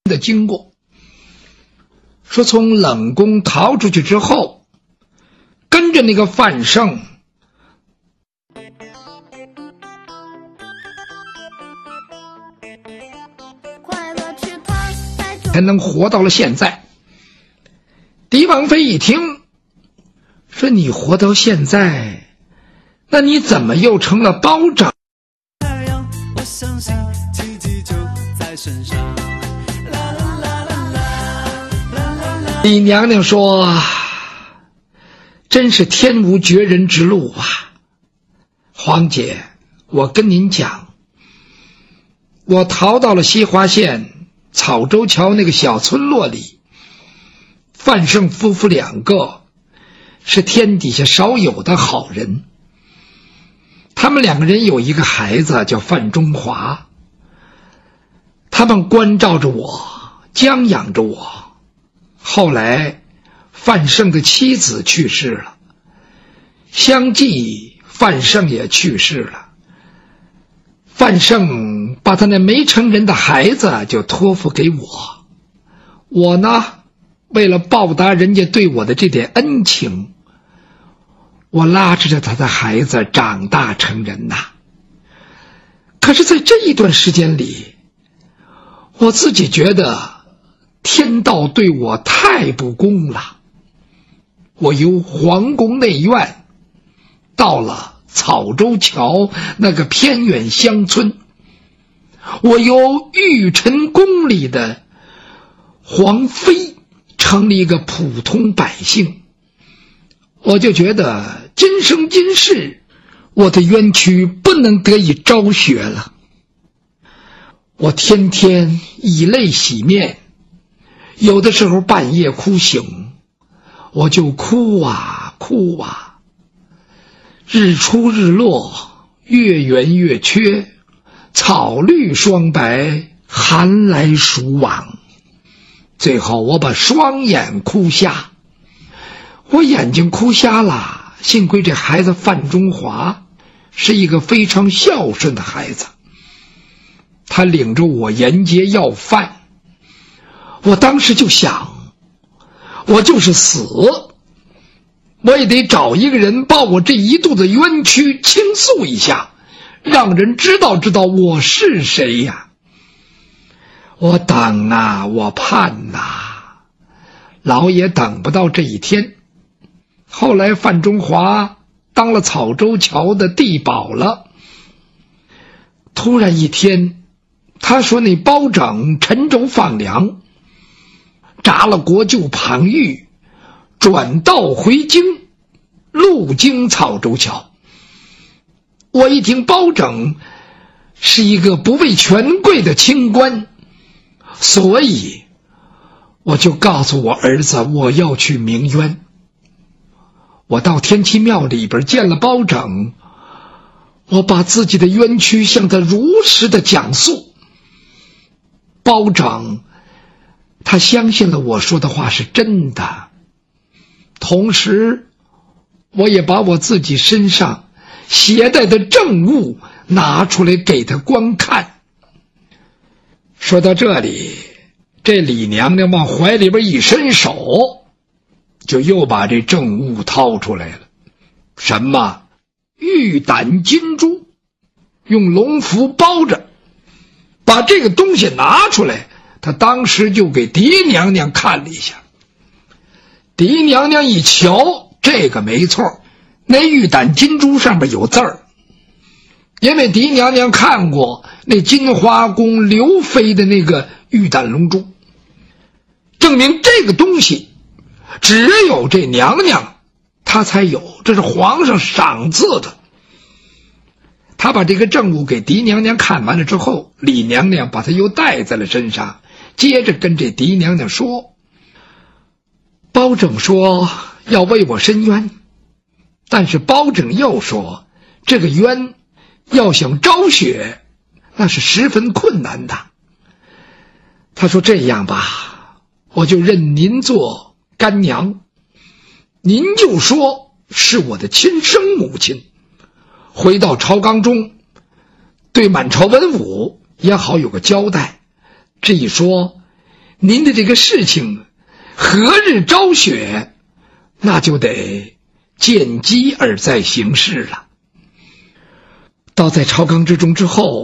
的经过，说从冷宫逃出去之后，跟着那个范胜才能活到了现在。狄王妃一听，说你活到现在，那你怎么又成了包拯？ 我相信奇迹就在身上。 李娘娘说，真是天无绝人之路啊！皇姐，我跟您讲，我逃到了西华县草州桥那个小村落里，范胜夫妇两个是天底下少有的好人。他们两个人有一个孩子叫范中华，他们关照着我，将养着我。后来范胜的妻子去世了，相继范胜也去世了。范胜把他那没成人的孩子就托付给我，我呢，为了报答人家对我的这点恩情，我拉着他的孩子长大成人呐。可是在这一段时间里，我自己觉得天道对我太不公了。我由皇宫内院到了草州桥那个偏远乡村，我由玉宸宫里的皇妃成了一个普通百姓，我就觉得今生今世我的冤屈不能得以昭雪了。我天天以泪洗面，有的时候半夜哭醒，我就哭啊哭啊，日出日落，月圆月缺，草绿霜白，寒来暑往。最后我把双眼哭瞎，我眼睛哭瞎了，幸亏这孩子范中华是一个非常孝顺的孩子，他领着我沿街要饭。我当时就想，我就是死，我也得找一个人把我这一肚子冤屈倾诉一下，让人知道我是谁呀。我等啊，我盼啊，老也等不到这一天。后来范中华当了草州桥的地保了，突然一天，他说那包拯沉舟放粮，砸了国舅庞玉，转道回京，路经草州桥。我一听包拯是一个不畏权贵的清官，所以我就告诉我儿子，我要去鸣冤。我到天齐庙里边见了包拯，我把自己的冤屈向他如实的讲述。包拯他相信了我说的话是真的，同时我也把我自己身上携带的证物拿出来给他观看。说到这里，这李娘娘往怀里边一伸手，就又把这证物掏出来了。什么？玉胆金珠，用龙符包着。把这个东西拿出来，他当时就给狄娘娘看了一下。狄娘娘一瞧，这个没错，那玉胆金珠上面有字儿。因为狄娘娘看过那金花宫刘妃的那个玉胆龙珠，证明这个东西只有这娘娘她才有，这是皇上赏赐的。他把这个证物给狄娘娘看完了之后，李娘娘把他又带在了身上，接着跟这狄娘娘说，包拯说要为我伸冤，但是包拯又说这个冤要想昭雪那是十分困难的。他说这样吧，我就认您做干娘，您就说是我的亲生母亲，回到朝纲中对满朝文武也好有个交代。这一说您的这个事情何日昭雪，那就得见机而再行事了。到在朝纲之中之后，